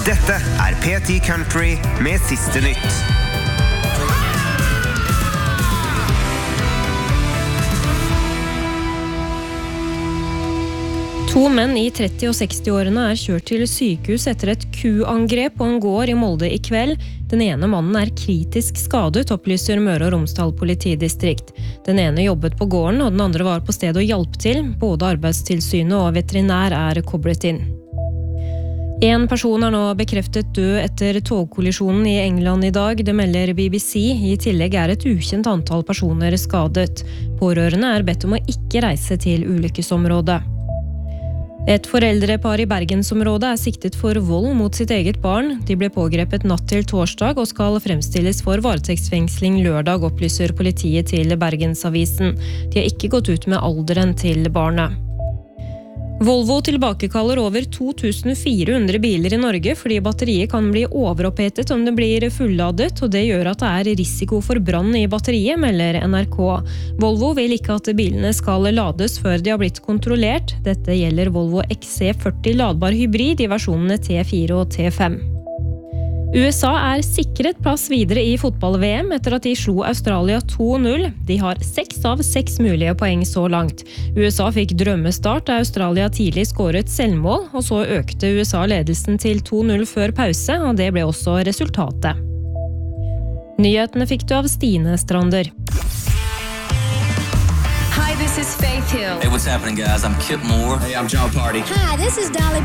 Dette P10 Country med siste nytt. To menn i 30- og 60-årene kjørt til sykehus etter et kuangrep på en gård i Molde i kveld. Den ene mannen kritisk skadet, opplyser Møre og Romsdal politidistrikt. Den ene jobbet på gården, og den andre var på stedet og hjalp til. Både Arbeidstilsynet og veterinær koblet inn. En person nå bekreftet død etter togkollisjonen i England i dag, det melder BBC. I tillegg et ukjent antall personer skadet. Pårørende bedt om å ikke reise til ulykkesområdet. Et foreldrepar i Bergensområdet siktet for vold mot sitt eget barn. De ble pågrepet natt til torsdag og skal fremstilles for varetektsfengsling lørdag, opplyser politiet til Bergensavisen. De har ikke gått ut med alderen til barnet. Volvo tilbakekaller over 2400 biler i Norge fordi batteriet kan bli overopphetet om det blir fulladet, og det gjør at det risiko for brann i batteriet, melder NRK. Volvo vil ikke at bilene skal lades før de har blitt kontrollert. Dette gjelder Volvo XC40 ladbar hybrid i versjonene T4 og T5. USA sikret plass videre i fotball-VM etter at de slo Australia 2-0. De har 6 av 6 mulige poeng så langt. USA fikk drømmestart da Australia tidlig skåret selvmål, og så økte USA ledelsen til 2-0 før pause, og det ble også resultatet. Nyhetene fikk du av Stine Strander. Hi, this is Faith Hill. Hey, what's happening, guys? I'm Kip Moore. Hey, I'm John Party. Hi, this is Dolly